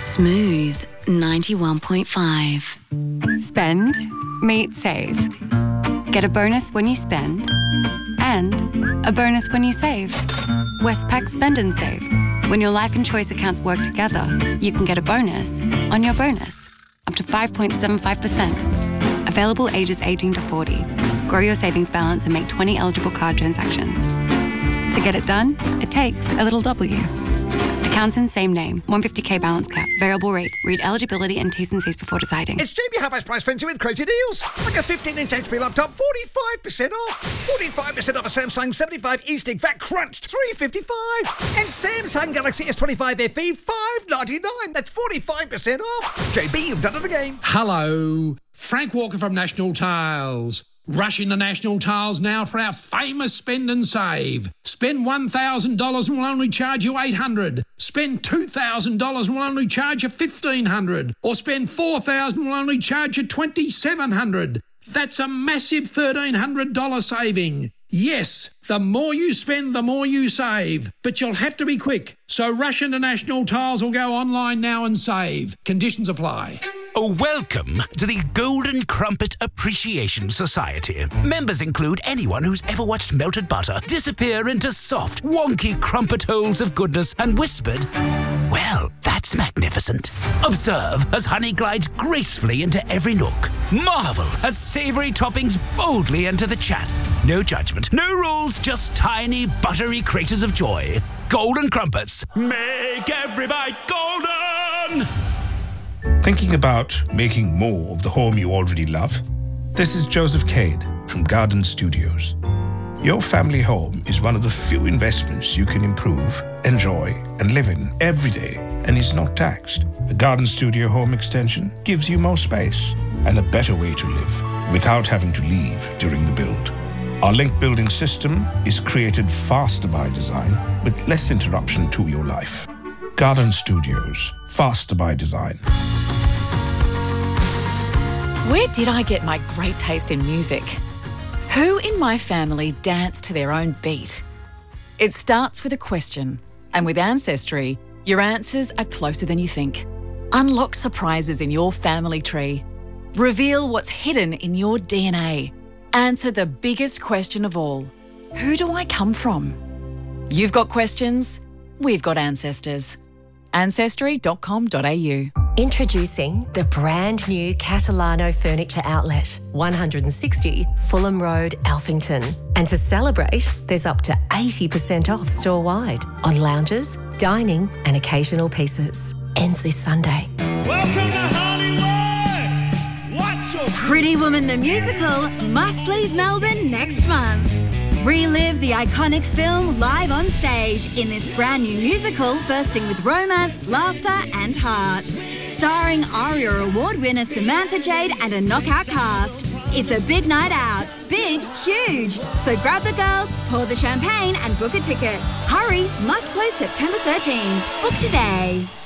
Smooth 91.5. Spend, meet, save. Get a bonus when you spend and a bonus when you save. Westpac Spend and Save. When your life and choice accounts work together, you can get a bonus on your bonus, up to 5.75%. Available ages 18 to 40. Grow your savings balance and make 20 eligible card transactions. To get it done, it takes a little W. Accounts in same name. 150k balance cap. Variable rate. Read eligibility and T's and C's before deciding. It's JB Half-Price Price Frenzy with crazy deals. Like a 15-inch HP laptop, 45% off. 45% off a Samsung 75 E-Stick VAT crunched, $355. And Samsung Galaxy S25 FE, $599. That's 45% off. JB, you've done it again. Hello. Frank Walker from National Tiles. Rush into National Tiles now for our famous Spend and Save. Spend $1,000 and we'll only charge you $800. Spend $2,000 and we'll only charge you $1,500. Or spend $4,000 and we'll only charge you $2,700. That's a massive $1,300 saving. Yes, the more you spend, the more you save. But you'll have to be quick. So rush into National Tiles or go online now and save. Conditions apply. Welcome to the Golden Crumpet Appreciation Society. Members include anyone who's ever watched melted butter disappear into soft, wonky crumpet holes of goodness and whispered, "Well, that's magnificent." Observe as honey glides gracefully into every nook. Marvel as savoury toppings boldly enter the chat. No judgment, no rules, just tiny, buttery craters of joy. Golden Crumpets. Make every bite golden! Thinking about making more of the home you already love? This is Joseph Cade from Garden Studios. Your family home is one of the few investments you can improve, enjoy, and live in every day, and is not taxed. A Garden Studio home extension gives you more space and a better way to live without having to leave during the build. Our link building system is created faster by design with less interruption to your life. Garden Studios, faster by design. Where did I get my great taste in music? Who in my family danced to their own beat? It starts with a question, and with Ancestry, your answers are closer than you think. Unlock surprises in your family tree. Reveal what's hidden in your DNA. Answer the biggest question of all. Who do I come from? You've got questions, we've got ancestors. Ancestry.com.au. Introducing the brand new Catalano Furniture Outlet, 160 Fulham Road, Alphington. And to celebrate, there's up to 80% off store-wide on lounges, dining and occasional pieces. Ends this Sunday. Welcome to Hollywood! What's your Pretty Woman the Musical must leave Melbourne next month. Relive the iconic film live on stage in this brand new musical bursting with romance, laughter and heart. Starring ARIA Award winner Samantha Jade and a knockout cast. It's a big night out. Big, huge. So grab the girls, pour the champagne and book a ticket. Hurry, must close September 13. Book today.